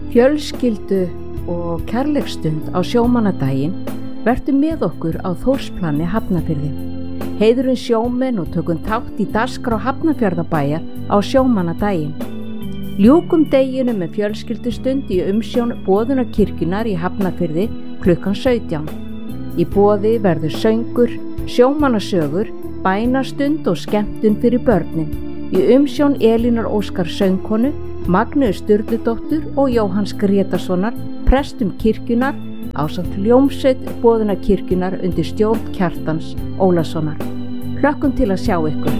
Fjölskyldu og kærleiksstund á sjómannadaginn vertu með okkur á Þórsplani Hafnarfirði. Heiðurum sjómenn og tökum þátt í dagskrá Hafnarfjarðarbæjar á sjómannadaginn. Ljúkum deginu með fjölskyldustund í umsjón Boðunarkirkjunnar í Hafnarfirði klukkan 17. Í boði verður söngur, sjómannasögur, bænastund og skemmtun fyrir börnin. Í umsjón Elínar Óskar söngkonu, Magneu Sturludóttur og Jóhanns Grétarssonar, prestum kirkjunnar, ásamt hljómsveit Boðunarkirkjunnar undir stjórn Kjartans Ólafssonar. Hlökkum til að sjá ykkur.